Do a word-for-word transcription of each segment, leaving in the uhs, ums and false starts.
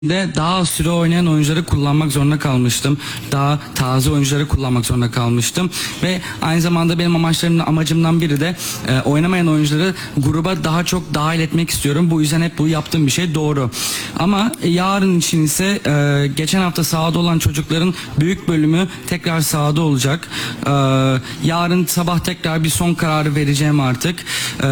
de daha az süre oynayan oyuncuları kullanmak zorunda kalmıştım. Daha taze oyuncuları kullanmak zorunda kalmıştım. Ve aynı zamanda benim amaçlarımdan, amacımdan biri de e, oynamayan oyuncuları gruba daha çok dahil etmek istiyorum. Bu yüzden hep bu yaptığım bir şey doğru. Ama yarın için ise e, geçen hafta sahada olan çocukların büyük bölümü tekrar sahada olacak. E, yarın sabah tekrar bir son kararı vereceğim artık. E,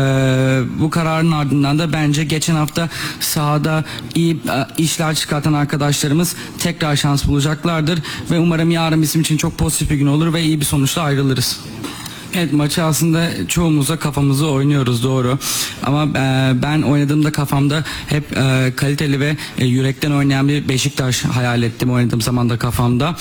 bu kararın ardından da bence geçen hafta sahada iyi e, işler çıkartan arkadaşlarımız tekrar şans bulacaklardır ve umarım yarın bizim için çok pozitif bir gün olur ve iyi bir sonuçla ayrılırız. Evet, maçı aslında çoğumuzda kafamızı oynuyoruz, doğru, ama e, ben oynadığımda kafamda hep e, kaliteli ve e, yürekten oynayan bir Beşiktaş hayal ettim oynadığım zaman da kafamda.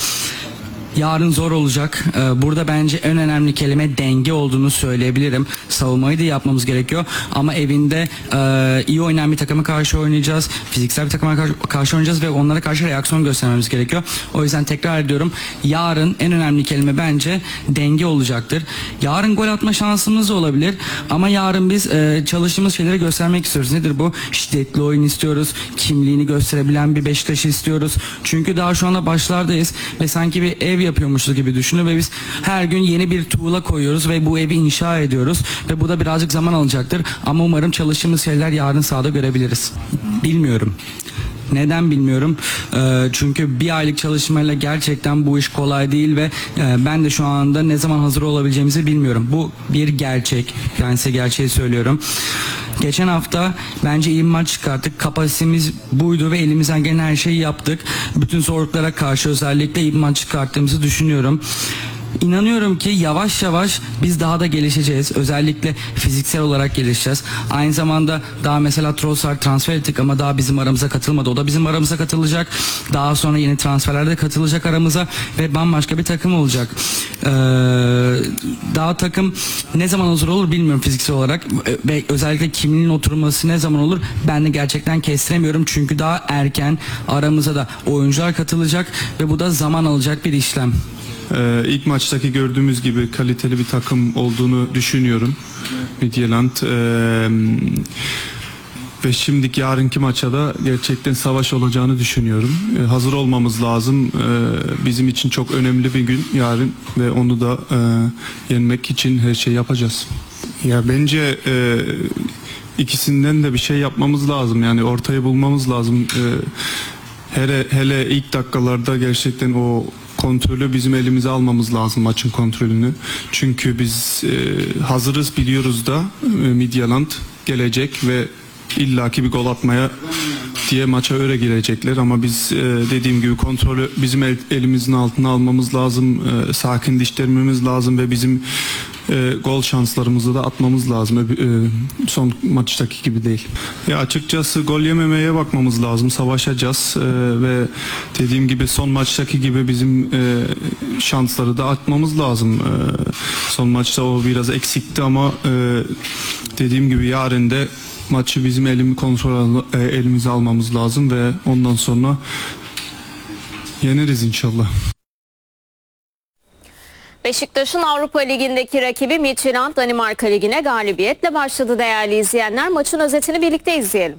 Yarın zor olacak. Burada bence en önemli kelime denge olduğunu söyleyebilirim. Savunmayı da yapmamız gerekiyor. Ama evinde iyi oynayan bir takıma karşı oynayacağız. Fiziksel bir takıma karşı oynayacağız ve onlara karşı reaksiyon göstermemiz gerekiyor. O yüzden tekrar ediyorum. Yarın en önemli kelime bence denge olacaktır. Yarın gol atma şansımız da olabilir. Ama yarın biz çalıştığımız şeyleri göstermek istiyoruz. Nedir bu? Şiddetli oyun istiyoruz. Kimliğini gösterebilen bir Beşiktaş'ı istiyoruz. Çünkü daha şu anda başlardayız ve sanki bir ev yapıyormuşuz gibi düşünün ve biz her gün yeni bir tuğla koyuyoruz ve bu evi inşa ediyoruz ve bu da birazcık zaman alacaktır ama umarım çalıştığımız şeyler yarın sahada görebiliriz. Bilmiyorum. Neden bilmiyorum? Ee, çünkü bir aylık çalışmayla gerçekten bu iş kolay değil ve e, ben de şu anda ne zaman hazır olabileceğimizi bilmiyorum. Bu bir gerçek. Ben size gerçeği söylüyorum. Geçen hafta bence iyi bir maç çıkarttık. Kapasitemiz buydu ve elimizden gelen her şeyi yaptık. Bütün zorluklara karşı özellikle iyi bir maç çıkarttığımızı düşünüyorum. İnanıyorum ki yavaş yavaş biz daha da gelişeceğiz. Özellikle fiziksel olarak gelişeceğiz. Aynı zamanda daha mesela Trossard transfer ettik ama daha bizim aramıza katılmadı. O da bizim aramıza katılacak. Daha sonra yeni transferlerde katılacak aramıza ve bambaşka bir takım olacak. Ee, daha takım ne zaman hazır olur bilmiyorum fiziksel olarak. Ve özellikle kimliğin oturması ne zaman olur ben de gerçekten kestiremiyorum. Çünkü daha erken aramıza da oyuncular katılacak ve bu da zaman alacak bir işlem. Ee, ilk maçtaki gördüğümüz gibi kaliteli bir takım olduğunu düşünüyorum. Midtjylland. Ee, ve şimdiki yarınki maça da gerçekten savaş olacağını düşünüyorum. Ee, hazır olmamız lazım. Ee, bizim için çok önemli bir gün yarın ve onu da e, yenmek için her şeyi yapacağız. Ya bence e, ikisinden de bir şey yapmamız lazım. Yani ortayı bulmamız lazım. Ee, hele hele ilk dakikalarda gerçekten o kontrolü bizim elimize almamız lazım, maçın kontrolünü. Çünkü biz e, hazırız, biliyoruz da e, Midtjylland gelecek ve illaki bir gol atmaya diye maça öyle girecekler ama biz e, dediğim gibi kontrolü bizim el, elimizin altına almamız lazım, e, sakin dişlermemiz lazım ve bizim e, gol şanslarımızı da atmamız lazım. E, son maçtaki gibi değil. Ya açıkçası gol yememeye bakmamız lazım, savaşacağız e, ve dediğim gibi son maçtaki gibi bizim e, şansları da atmamız lazım. E, son maçta o biraz eksikti ama e, dediğim gibi yarın da maçı bizim elimi kontrol e, elimize almamız lazım ve ondan sonra yeneriz inşallah. Beşiktaş'ın Avrupa Ligi'ndeki rakibi Midtjylland Danimarka Ligi'ne galibiyetle başladı değerli izleyenler. Maçın özetini birlikte izleyelim.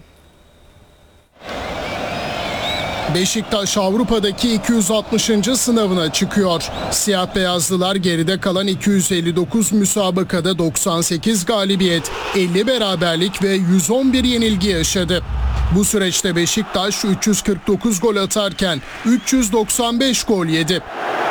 Beşiktaş Avrupa'daki iki yüz altmışıncı sınavına çıkıyor. Siyah beyazlılar geride kalan iki yüz elli dokuz müsabakada doksan sekiz galibiyet, elli beraberlik ve yüz on bir yenilgi yaşadı. Bu süreçte Beşiktaş üç yüz kırk dokuz gol atarken üç yüz doksan beş gol yedi.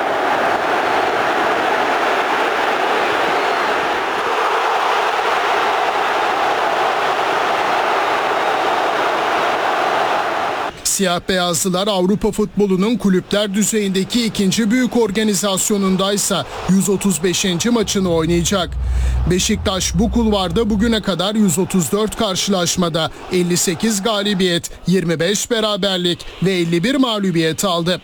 Siyah beyazlılar Avrupa futbolunun kulüpler düzeyindeki ikinci büyük organizasyonundaysa yüz otuz beşinci maçını oynayacak. Beşiktaş bu kulvarda bugüne kadar yüz otuz dört karşılaşmada elli sekiz galibiyet, yirmi beş beraberlik ve elli bir mağlubiyet aldı.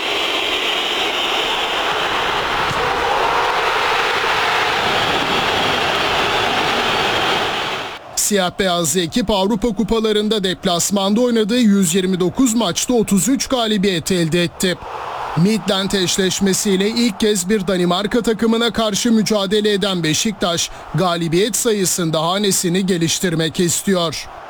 Siyah beyazlı ekip Avrupa kupalarında deplasmanda oynadığı yüz yirmi dokuz maçta otuz üç galibiyet elde etti. Midtjylland eşleşmesiyle ilk kez bir Danimarka takımına karşı mücadele eden Beşiktaş galibiyet sayısında hanesini geliştirmek istiyor.